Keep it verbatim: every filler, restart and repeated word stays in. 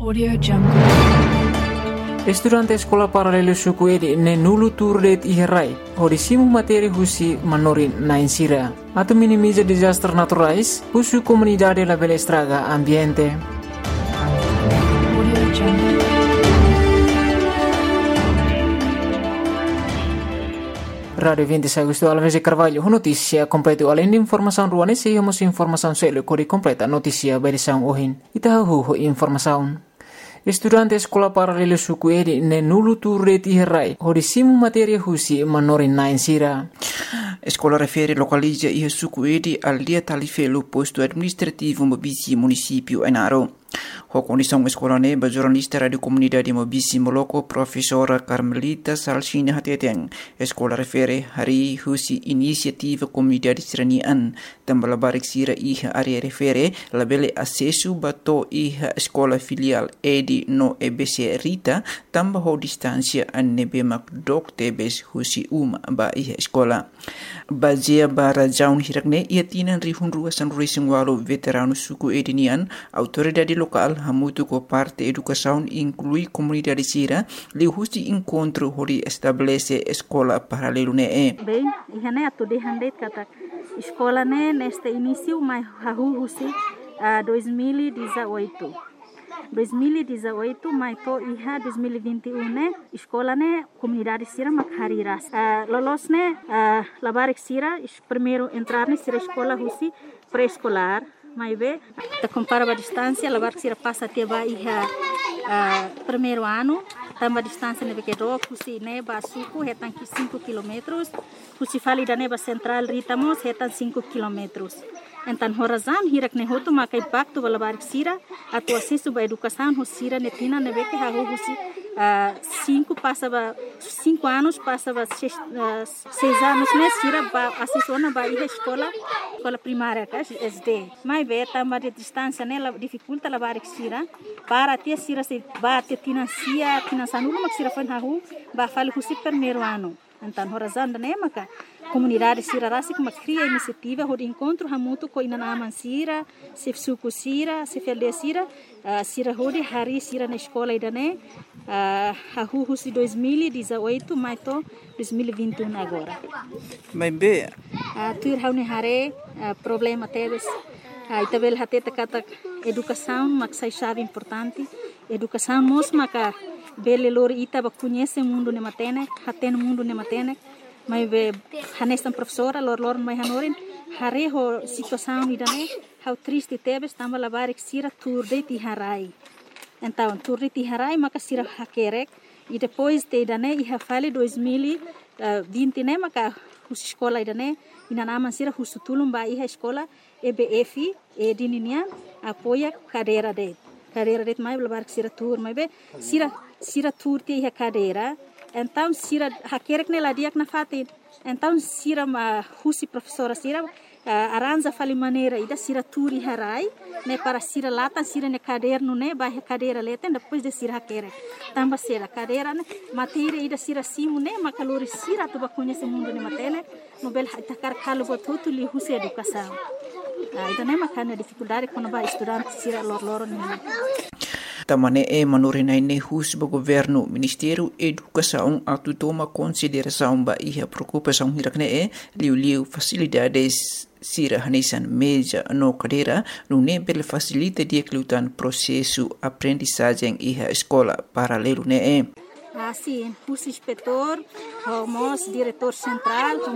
Audio Jungle. Estudante sekolah paralelo suku edi ne nulu turdet iherai, hodisimu materi husi manorin na insira. Atau minimiza disaster naturais, husu comunidade la bela estraga ambiente. Audio Jungle. Radio vinte Agosto Alves de Carvalho, notícia completa além de informação ruane, seguimos informação selo kori completa notícia berisão ohin. Itahu informação. Estudante sekolah paralelo suku edi ne nulu turret iherai, hodisimu materi husi manorin na insira. Escola refere localiza e suku edi al dia talifelo posto administrativo Mobisi município Ainaro. Ho condição escola neba jornalista radio comunidade Mobisi Moloko professora Carmelita Salsina Hateteng. Escola refere hari husi inisiativa comunidade seranian tambah barik sira iha area refere labele acesso bato iha escola filial edi no E B C Rita tambah ho distância anebe mak dok tebes husi uma ba iha escola. Bazia bara jaun hirakne ia tinan rihun ruasan racing walu veterano suku edinian autoridade local hamutu ko parte educação inclui comunidade sira li husi encontro hori estabelece escola paralelo ne e. Bem, ihane atu de handet kata escola ne neste início mai hahu husi uh, dois mil e dezoito. dois mil e dezoito mai to iha dois mil e vinte e um ne escola ne comunidade sira makhariras. Uh, lolos ne uh, labarik sira primeiro entrar ne sira escola husi pré-escolar. Mas bem, a compara a distância, a barca sira passa até vai uh, primeiro ano, também a distância neve que do, se neba suco, retan cinco quilômetros, se fala da neba central ritamos, retan cinco quilômetros. Então, horazam hirak ne hoto maka impacto vala barca sira, a tua acesso à educação, o sira netina neve que haru husi cinco passava cinco anos, passava seis, uh, seis anos, né? Sira ba acesso na ba escola, escola primária, que é S D. Mas bem, também a distância, né? Dificulta a barca sira, para ter sira se bate financia, financiando uma sira foi na rua, ba fale husi primeiro ano. Então, horazanda né, maka comunidade sira rasi como cria iniciativa de encontro hamutu ko inanaman sira, se suku sira, se felde sira, uh, sira hodi hari sira na escola idane, uh, hahu husi dois mil e dezoito, mas to dois mil e vinte e um agora. Mas bem, uh, tuir haune hare uh, problema teves, uh, itabel hateta kata educação, mak sai chave importante, educação mos maka bele lor ita ba conhece o mundo ne matene, haten mundo ne matene, mas be hanestan professora lor lor mai hanorin, hare ho situação idane, how triste tebes tamba labarik sira turde ti harai. Então turde ti harai maka sira hakerek e depois te idane iha fale dois mil e vinte ne maka hus escola idane inanaman sira husutulum ba iha escola E B F e dininian apoia cadeira de cadeira de mai labarik sira tur mai be sira sira tur te iha cadeira. Então, sira hakerek ne ladiak na fatin. Então, sira ma husi professora sira uh, aranja fali maneira ida sira turi harai ne para sira latan sira ne caderno ne ba cadeira leten depois de sira hakerek. Tamba sira cadeira ne matéria ida sira simu ne makalori sira tu ba conhece mundo ne matene no bel takar kalu botutu li husi educação. Ah, ida ne makana dificuldade quando ba estudante sira lor lor ne. Tamane e manorinai ne hus ba governo Ministério Educação atu toma consideração ba iha preocupação hirakne e liu liu facilidades sira hanesan meja no cadeira no ne bel facilita dia klutan processo aprendizagem iha escola paralelo ne e. Ah, sim, hus inspetor, homos diretor central